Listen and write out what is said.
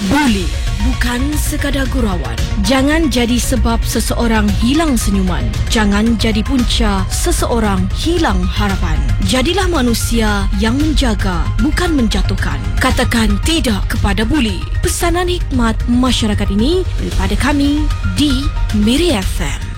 Buli bukan sekadar gurauan. Jangan jadi sebab seseorang hilang senyuman. Jangan jadi punca seseorang hilang harapan. Jadilah manusia yang menjaga, bukan menjatuhkan. Katakan tidak kepada buli. Pesanan hikmat masyarakat ini daripada kami di Miri FM.